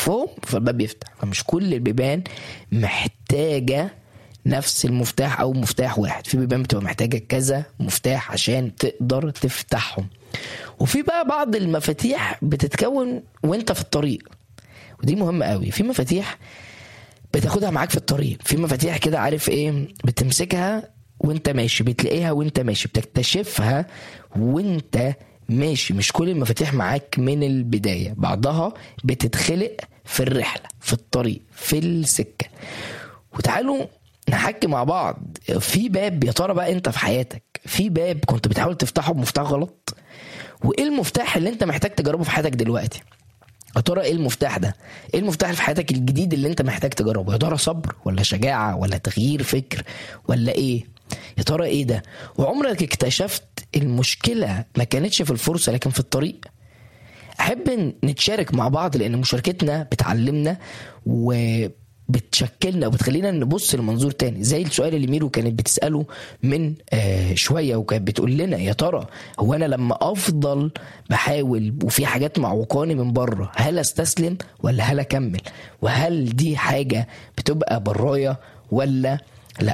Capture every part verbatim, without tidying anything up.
كتفهم فالباب يفتح. فمش كل البيبان محتاجة نفس المفتاح او مفتاح واحد، في بيبان بتبقى محتاجة كذا مفتاح عشان تقدر تفتحهم. وفي بقى بعض المفاتيح بتتكون وانت في الطريق، ودي مهمة قوي. في مفاتيح بتاخدها معاك في الطريق، في مفاتيح كده عارف ايه، بتمسكها وانت ماشي، بتلاقيها وانت ماشي، بتكتشفها وانت ماشي. مش كل المفاتيح معاك من البداية، بعضها بتتخلق في الرحلة، في الطريق، في السكة. وتعالوا نحكي مع بعض في باب يا ترى بقى انت في حياتك في باب كنت بتحاول تفتحه بمفتاح غلط، وايه المفتاح اللي انت محتاج تجربه في حياتك دلوقتي؟ يا ترى ايه المفتاح ده؟ ايه المفتاح في حياتك الجديد اللي انت محتاج تجربه؟ يا ترى صبر ولا شجاعة ولا تغيير فكر ولا ايه؟ يا ترى ايه ده؟ وعمرك اكتشفت المشكلة ما كانتش في الفرصة لكن في الطريق؟ احب نتشارك مع بعض، لان مشاركتنا بتعلمنا وبتشكلنا وبتخلينا نبص لمنظور تاني. زي السؤال اللي ميرو كانت بتسأله من آه شوية، وكانت بتقول لنا يا ترى هو انا لما افضل بحاول وفي حاجات معوقاني من بره، هل استسلم ولا هل اكمل؟ وهل دي حاجة بتبقى براية ولا لا؟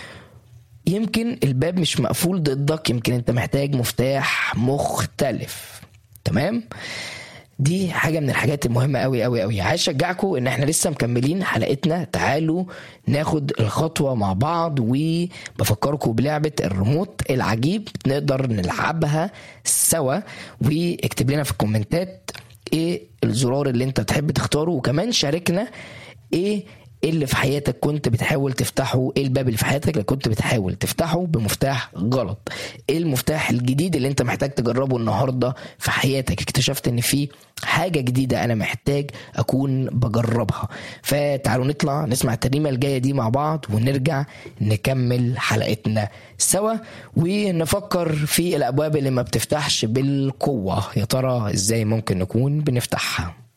يمكن الباب مش مقفول ضدك، يمكن انت محتاج مفتاح مختلف. تمام؟ دي حاجة من الحاجات المهمة قوي قوي قوي. عايز اشجعكم ان احنا لسه مكملين حلقتنا، تعالوا ناخد الخطوة مع بعض. وبفكركم بلعبة الريموت العجيب، نقدر نلعبها سوا. واكتب لنا في الكومنتات ايه الزرار اللي انت بتحب تختاره، وكمان شاركنا ايه اللي في حياتك كنت بتحاول تفتحه، ايه الباب اللي في حياتك اللي كنت بتحاول تفتحه بمفتاح غلط، ايه المفتاح الجديد اللي انت محتاج تجربه النهاردة في حياتك، اكتشفت ان في حاجة جديدة انا محتاج اكون بجربها. فتعالوا نطلع نسمع الترنيمة الجاية دي مع بعض، ونرجع نكمل حلقتنا سوا، ونفكر في الابواب اللي ما بتفتحش بالقوة، يا ترى ازاي ممكن نكون بنفتحها.